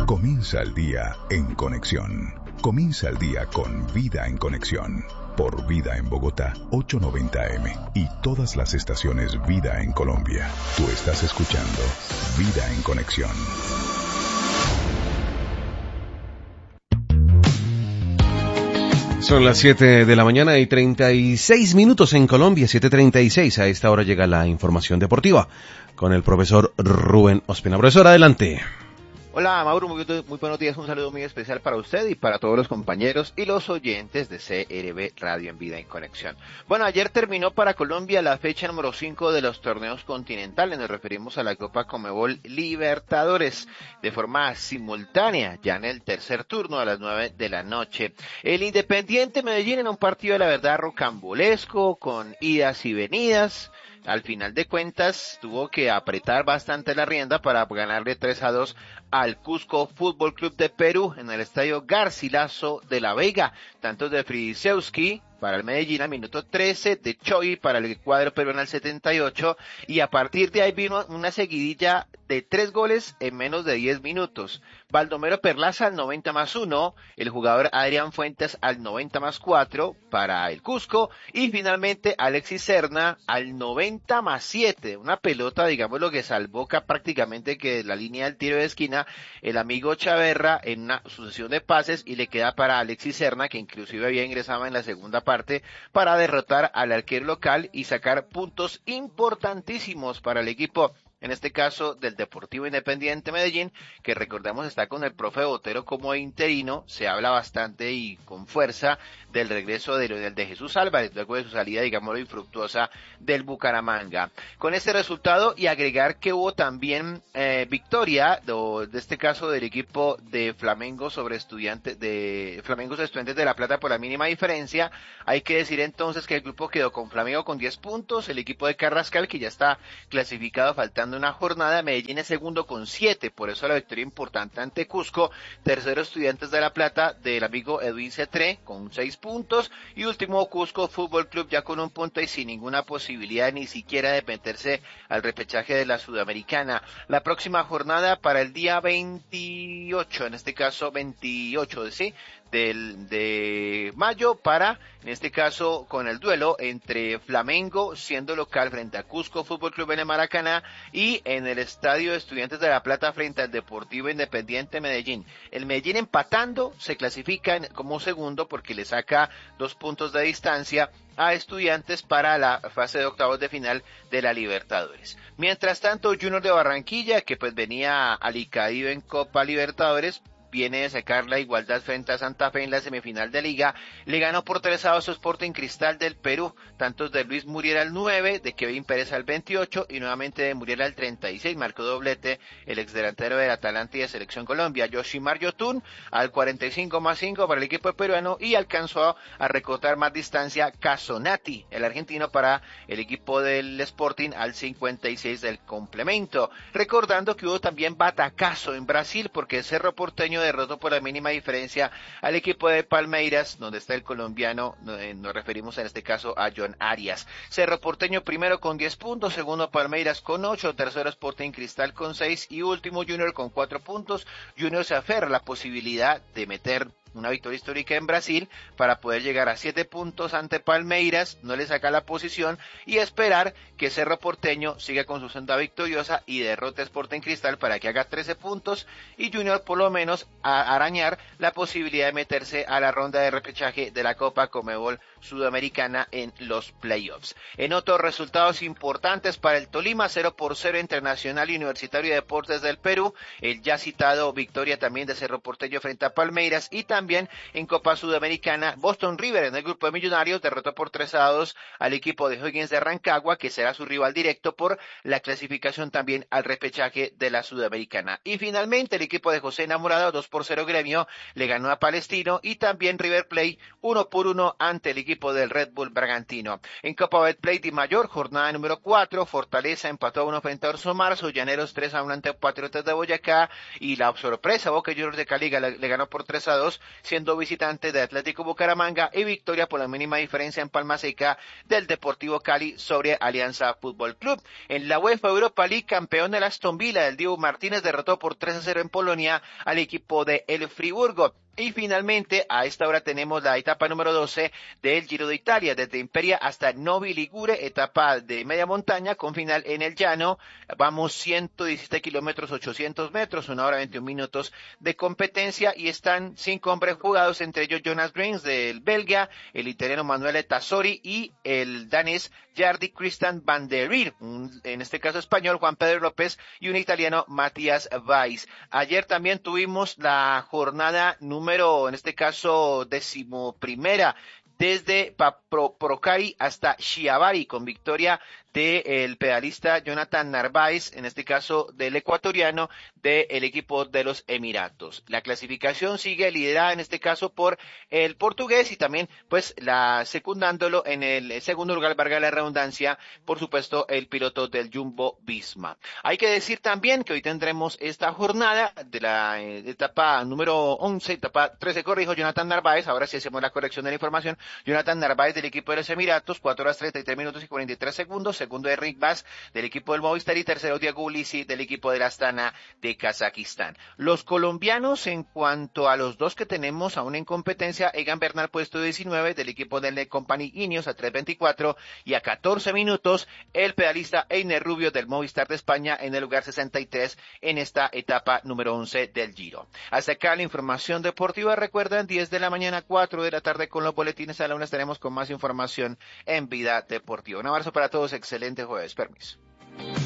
Comienza el día en conexión. Comienza el día con Vida en Conexión. Por Vida en Bogotá, 890 AM. Y todas las estaciones Vida en Colombia. Tú estás escuchando Vida en Conexión. Son las 7 de la mañana y 36 minutos en Colombia, 7:36. A esta hora llega la información deportiva con el profesor Rubén Ospina. Profesor, adelante. Hola Mauro, muy buenos días, un saludo muy especial para usted y para todos los compañeros y los oyentes de CRB Radio en Vida en Conexión. Bueno, ayer terminó para Colombia la fecha número 5 de los torneos continentales, nos referimos a la Copa Conmebol Libertadores, de forma simultánea, ya en el tercer turno a las 9 de la noche. El Independiente Medellín en un partido de la verdad rocambolesco, con idas y venidas. Al final de cuentas tuvo que apretar bastante la rienda para ganarle 3-2 al Cusco Fútbol Club de Perú en el estadio Garcilaso de la Vega, tantos de Fridisewski para el Medellín al minuto 13, de Choi para el cuadro peruano al 78, y a partir de ahí vino una seguidilla de 3 goles en menos de 10 minutos. Baldomero Perlaza al 90+1, el jugador Adrián Fuentes al 90+4 para el Cusco, y finalmente Alexis Serna al 90+7, una pelota, digamos, lo que salvó prácticamente que la línea del tiro de esquina, el amigo Chaverra en una sucesión de pases, y le queda para Alexis Serna, que inclusive había ingresado en la segunda parte, para derrotar al arquero local y sacar puntos importantísimos para el equipo, en este caso del Deportivo Independiente Medellín, que recordemos está con el profe Botero como interino. Se habla bastante y con fuerza del regreso de Leonel de Jesús Álvarez, luego de su salida, digámoslo, infructuosa del Bucaramanga. Con este resultado, y agregar que hubo también victoria, de este caso del equipo de Flamengo sobre Estudiantes de La Plata por la mínima diferencia. Hay que decir entonces que el grupo quedó con Flamengo con 10 puntos, el equipo de Carrascal, que ya está clasificado faltando una jornada, Medellín es segundo con 7, por eso la victoria importante ante Cusco. Tercero Estudiantes de La Plata del amigo Edwin Cetré con 6 puntos, y último Cusco Fútbol Club ya con 1 punto y sin ninguna posibilidad ni siquiera de meterse al repechaje de la Sudamericana. La próxima jornada para el día 28, en este caso 28, ¿sí?, de mayo, para, en este caso, con el duelo entre Flamengo siendo local frente a Cusco Fútbol Club en el Maracaná, y en el estadio de Estudiantes de La Plata frente al Deportivo Independiente Medellín. El Medellín empatando se clasifica como segundo porque le saca 2 puntos de distancia a Estudiantes para la fase de octavos de final de la Libertadores. Mientras tanto, Junior de Barranquilla, que pues venía alicaído en Copa Libertadores, viene de sacar la igualdad frente a Santa Fe en la semifinal de Liga, le ganó por 3-2 a Sporting Cristal del Perú, tantos de Luis Muriel al 9, de Kevin Pérez al 28 y nuevamente de Muriel al 36, marcó doblete el exdelantero del Atalanta y de Selección Colombia. Yoshimar Yotun al 45+5 para el equipo peruano, y alcanzó a recortar más distancia Casonati, el argentino, para el equipo del Sporting al 56 del complemento. Recordando que hubo también batacazo en Brasil porque Cerro Porteño derrotó por la mínima diferencia al equipo de Palmeiras, donde está el colombiano, nos referimos en este caso a John Arias. Cerro Porteño primero con 10 puntos, segundo Palmeiras con 8, tercero Sporting Cristal con 6 y último Junior con 4 puntos. Junior se aferra a la posibilidad de meter una victoria histórica en Brasil para poder llegar a 7 puntos ante Palmeiras, no le saca la posición, y esperar que Cerro Porteño siga con su senda victoriosa y derrote a Sporting Cristal para que haga 13 puntos y Junior por lo menos arañar la posibilidad de meterse a la ronda de repechaje de la Copa Conmebol Sudamericana en los playoffs. En otros resultados importantes para el Tolima, 0-0 entre Nacional y Universitario de Deportes del Perú, el ya citado victoria también de Cerro Porteño frente a Palmeiras, y también en Copa Sudamericana, Boston River en el grupo de Millonarios derrotó por 3-2 al equipo de O'Higgins de Rancagua, que será su rival directo por la clasificación también al repechaje de la Sudamericana. Y finalmente el equipo de José Enamorado, 2-0 Gremio, le ganó a Palestino, y también River Plate 1-1 ante el equipo equipo del Red Bull Bragantino. En Copa Betplay de Mayor, jornada número 4, Fortaleza empató a 1 frente a Orso Marzo, Llaneros 3-1 ante Patriotas de Boyacá, y la sorpresa, Boca Juniors de Cali le ganó por 3-2, siendo visitante de Atlético Bucaramanga, y victoria por la mínima diferencia en Palma Seca del Deportivo Cali sobre Alianza Fútbol Club. En la UEFA Europa League, campeón del Aston Villa, el Dibu Martínez derrotó por 3-0 en Polonia al equipo de El Friburgo. Y finalmente, a esta hora tenemos la etapa número 12 del Giro de Italia, desde Imperia hasta Novi Ligure, etapa de media montaña con final en el llano. Vamos 117 kilómetros, 800 metros, 1 hora 21 minutos de competencia, y están 5 hombres jugados, entre ellos Jonas Brins del Belga, el italiano Manuele Tassori y el danés Jardy Christian van der Rier, en este caso español Juan Pedro López, y un italiano Matías Weiss. Ayer también tuvimos la jornada en este caso 11ª, desde Procari hasta Chiavari, con victoria del pedalista Jonathan Narváez, en este caso del ecuatoriano, del equipo de los Emiratos. La clasificación sigue liderada en este caso por el portugués, y también pues secundándolo en el segundo lugar, valga la redundancia, por supuesto el piloto del Jumbo Visma. Hay que decir también que hoy tendremos esta jornada de la etapa número 11, etapa 13, corrijo, Jonathan Narváez, ahora sí hacemos la corrección de la información, Jonathan Narváez del equipo de los Emiratos, 4 horas 33 minutos y 43 segundos, segundo Enric Mas del equipo del Movistar, y tercero Diego Ulissi del equipo de la Astana de Kazajistán. Los colombianos, en cuanto a los dos que tenemos aún en competencia, Egan Bernal puesto 19 del equipo del Le Company Ineos a 3:24, y a 14 minutos el pedalista Einer Rubio del Movistar de España en el lugar 63 en esta etapa número 11 del Giro. Hasta acá la información deportiva. Recuerden, 10 de la mañana, 4 de la tarde con los boletines. A la 1 estaremos con más información en Vida Deportiva. Un abrazo para todos, excelente jueves, permiso.